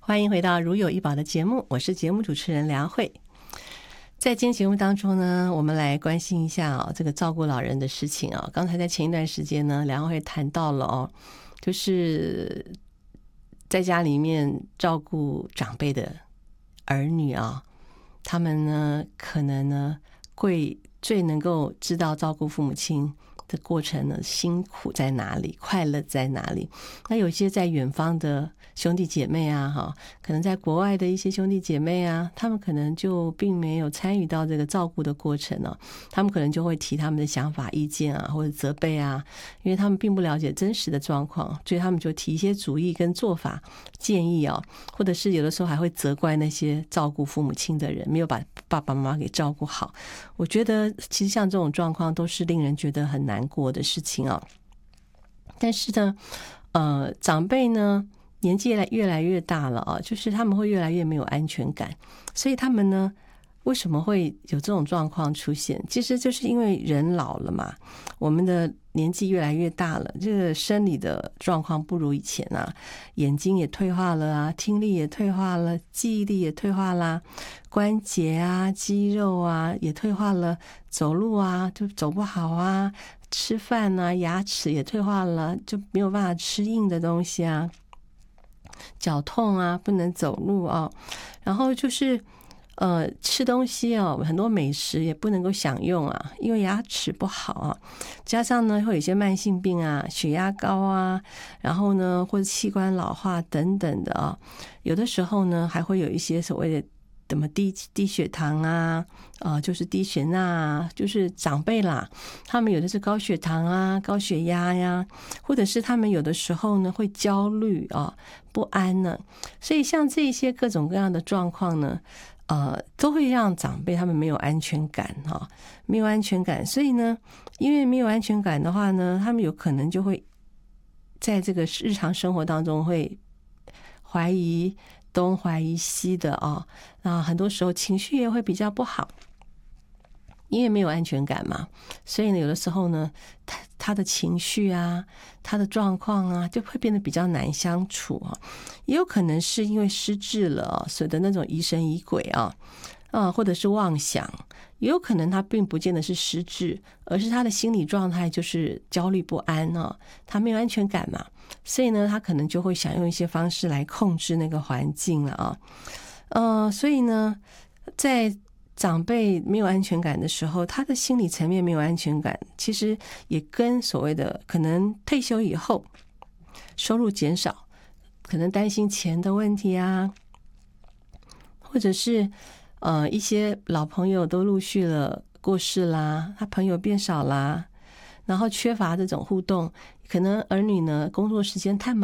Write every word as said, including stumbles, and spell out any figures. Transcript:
欢迎回到如有一宝的节目，我是节目主持人梁慧。在今天节目当中呢，我们来关心一下哦，这个照顾老人的事情啊。刚才在前一段时间呢，梁慧谈到了哦，就是在家里面照顾长辈的儿女啊，他们呢可能呢会最能够知道照顾父母亲的过程呢，辛苦在哪里，快乐在哪里。那有些在远方的兄弟姐妹啊，哈，可能在国外的一些兄弟姐妹啊，他们可能就并没有参与到这个照顾的过程呢、啊，他们可能就会提他们的想法、意见啊，或者责备啊，因为他们并不了解真实的状况，所以他们就提一些主意跟做法、建议啊，或者是有的时候还会责怪那些照顾父母亲的人没有把爸爸妈妈给照顾好。我觉得其实像这种状况都是令人觉得很难过的事情啊。但是呢，呃，长辈呢年纪越来越大了啊，就是他们会越来越没有安全感，所以他们呢为什么会有这种状况出现？其实就是因为人老了嘛，我们的年纪越来越大了，这个生理的状况不如以前啊，眼睛也退化了啊，听力也退化了，记忆力也退化啦，关节啊、肌肉啊也退化了，走路啊就走不好啊，吃饭啊牙齿也退化了，就没有办法吃硬的东西啊，脚痛啊，不能走路啊，然后就是呃，吃东西哦，很多美食也不能够享用啊，因为牙齿不好啊。加上呢，会有一些慢性病啊，血压高啊，然后呢，或者器官老化等等的啊。有的时候呢，还会有一些所谓的怎么低低血糖啊，呃，就是低血钠啊，就是长辈啦，他们有的是高血糖啊、高血压呀，或者是他们有的时候呢会焦虑啊、不安呢。所以像这些各种各样的状况呢。呃，都会让长辈他们没有安全感哈、哦，没有安全感，所以呢，因为没有安全感的话呢，他们有可能就会在这个日常生活当中会怀疑东怀疑西的啊、哦，那很多时候情绪也会比较不好。因为没有安全感嘛，所以呢，有的时候呢，他他的情绪啊，他的状况啊，就会变得比较难相处啊。也有可能是因为失智了、啊，所以的那种疑神疑鬼啊，啊，或者是妄想，也有可能他并不见得是失智，而是他的心理状态就是焦虑不安啊，他没有安全感嘛，所以呢，他可能就会想用一些方式来控制那个环境了啊。呃，所以呢，在长辈没有安全感的时候，他的心理层面没有安全感，其实也跟所谓的可能退休以后收入减少，可能担心钱的问题啊，或者是呃一些老朋友都陆续了过世啦，他朋友变少啦，然后缺乏这种互动，可能儿女呢工作时间太忙。